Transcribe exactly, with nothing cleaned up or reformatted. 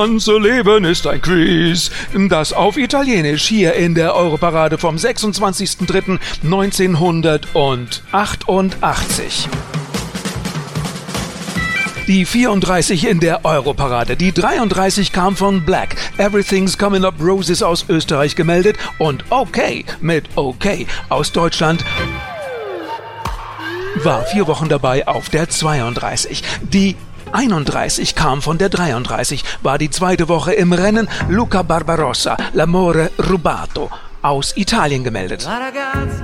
Unser Leben ist ein Quiz. Das auf Italienisch hier in der Europarade vom sechsundzwanzigsten dritten neunzehnhundertachtundachtzig. Die vierunddreißig in der Europarade. Die dreiunddreißig kam von Black. Everything's Coming Up Roses aus Österreich gemeldet. Und Okay mit Okay aus Deutschland war vier Wochen dabei auf der zweiunddreißig. Die einunddreißig kam von der dreiunddreißig, war die zweite Woche im Rennen. Luca Barbarossa, L'amore rubato aus Italien gemeldet.